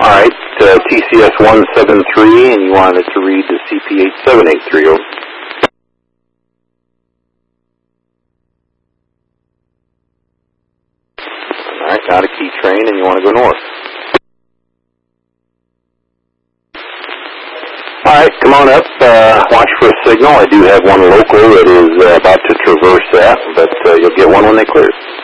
Alright, TCS 173, and you wanted to read the CP 8783. Alright, got a key train, and you want to go north. Alright, come on up, watch for a signal. I do have one local that is about to traverse that, but you'll get one when they clear.